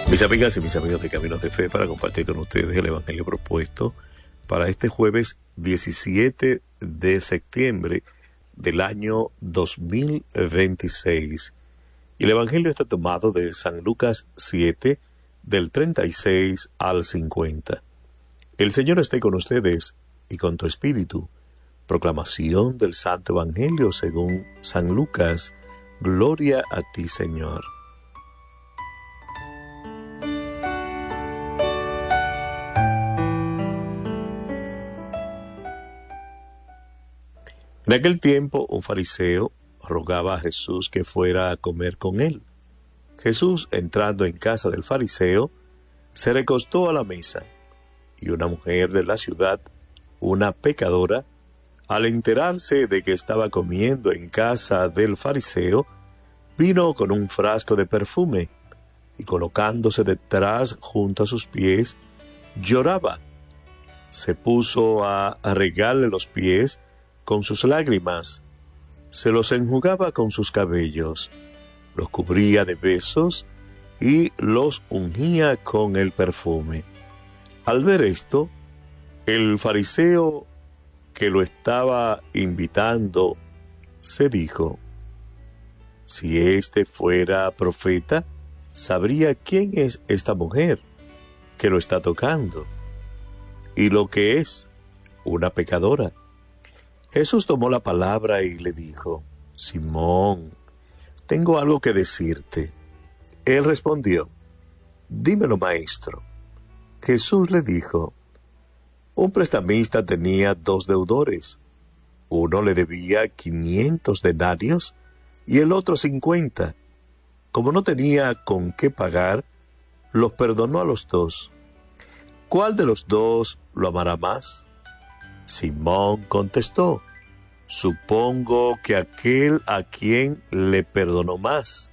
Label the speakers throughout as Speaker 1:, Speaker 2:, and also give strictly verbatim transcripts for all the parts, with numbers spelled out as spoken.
Speaker 1: Mis amigas y mis amigos de Caminos de Fe, para compartir con ustedes el Evangelio propuesto para este jueves diecisiete de septiembre del año dos mil veintiséis. Y el Evangelio está tomado de San Lucas siete, del treinta y seis al cincuenta. El Señor esté con ustedes y con tu espíritu. Proclamación del Santo Evangelio según San Lucas. Gloria a ti, Señor. En aquel tiempo, un fariseo rogaba a Jesús que fuera a comer con él. Jesús, entrando en casa del fariseo, se recostó a la mesa, y una mujer de la ciudad, una pecadora, al enterarse de que estaba comiendo en casa del fariseo, vino con un frasco de perfume, y colocándose detrás junto a sus pies, lloraba. Se puso a regarle los pies con sus lágrimas, se los enjugaba con sus cabellos, los cubría de besos y los ungía con el perfume. Al ver esto, el fariseo que lo estaba invitando se dijo: si éste fuera profeta, sabría quién es esta mujer que lo está tocando y lo que es una pecadora. Jesús tomó la palabra y le dijo: Simón, tengo algo que decirte. Él respondió: dímelo, maestro. Jesús le dijo: un prestamista tenía dos deudores. Uno le debía quinientos denarios y el otro cincuenta. Como no tenía con qué pagar, los perdonó a los dos. ¿Cuál de los dos lo amará más? Simón contestó: supongo que aquel a quien le perdonó más.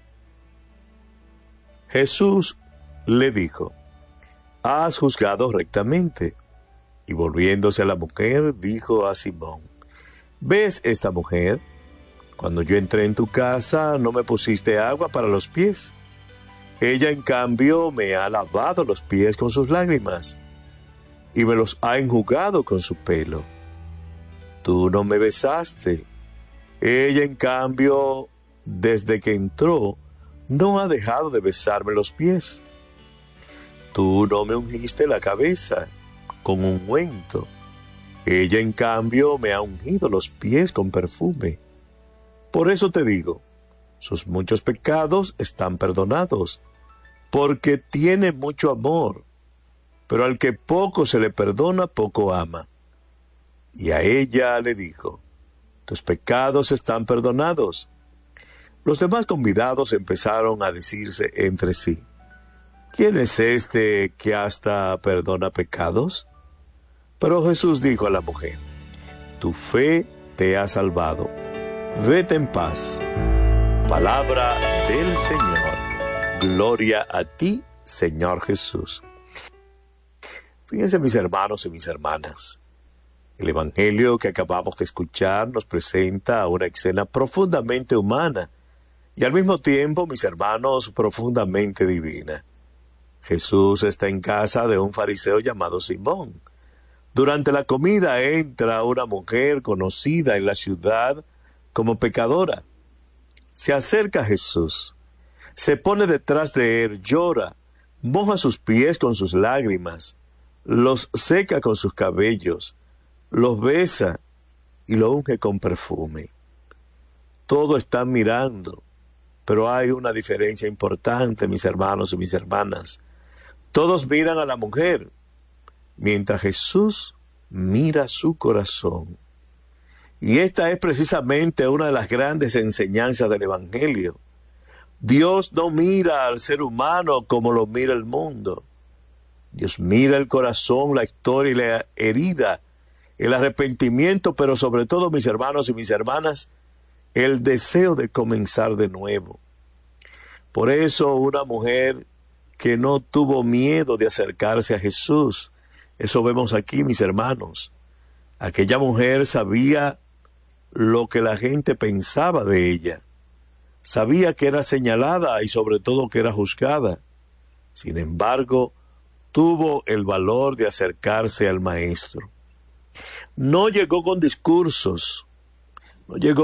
Speaker 1: Jesús le dijo: has juzgado rectamente. Y volviéndose a la mujer, dijo a Simón: ¿ves esta mujer? Cuando yo entré en tu casa, no me pusiste agua para los pies. Ella, en cambio, me ha lavado los pies con sus lágrimas y me los ha enjugado con su pelo. Tú no me besaste. Ella, en cambio, desde que entró, no ha dejado de besarme los pies. Tú no me ungiste la cabeza con ungüento. Ella, en cambio, me ha ungido los pies con perfume. Por eso te digo, sus muchos pecados están perdonados, porque tiene mucho amor. Pero al que poco se le perdona, poco ama. Y a ella le dijo: tus pecados están perdonados. Los demás convidados empezaron a decirse entre sí: ¿quién es este que hasta perdona pecados? Pero Jesús dijo a la mujer: tu fe te ha salvado. Vete en paz. Palabra del Señor. Gloria a ti, Señor Jesús. Fíjense, mis hermanos y mis hermanas, el Evangelio que acabamos de escuchar nos presenta una escena profundamente humana y al mismo tiempo, mis hermanos, profundamente divina. Jesús está en casa de un fariseo llamado Simón. Durante la comida entra una mujer conocida en la ciudad como pecadora. Se acerca a Jesús, se pone detrás de él, llora, moja sus pies con sus lágrimas, los seca con sus cabellos, los besa y lo unge con perfume. Todos están mirando, pero hay una diferencia importante, mis hermanos y mis hermanas. Todos miran a la mujer, mientras Jesús mira su corazón. Y esta es precisamente una de las grandes enseñanzas del Evangelio. Dios no mira al ser humano como lo mira el mundo. Dios mira el corazón, la historia y la herida, el arrepentimiento, pero sobre todo, mis hermanos y mis hermanas, el deseo de comenzar de nuevo. Por eso una mujer que no tuvo miedo de acercarse a Jesús, eso vemos aquí, mis hermanos. Aquella mujer sabía lo que la gente pensaba de ella. Sabía que era señalada y sobre todo que era juzgada. Sin embargo, tuvo el valor de acercarse al maestro. No llegó con discursos, no llegó